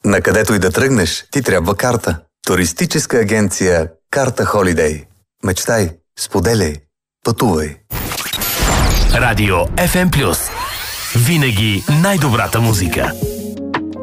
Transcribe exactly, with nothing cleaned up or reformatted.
Накъдето и да тръгнеш, ти трябва карта. Туристическа агенция Карта Холидей. Мечтай, споделяй, пътувай. Радио Еф Ем Плюс. Винаги най-добрата музика.